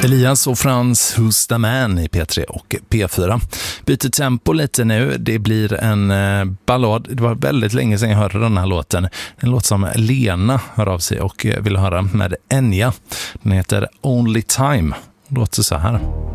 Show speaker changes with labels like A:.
A: Elias och Frans, Who's the Man i P3 och P4. Byter tempo lite nu. Det blir en ballad. Det var väldigt länge sedan jag hörde den här låten. En låt som Lena hör av sig och vill höra med Enya. Den heter Only Time. Låter så här.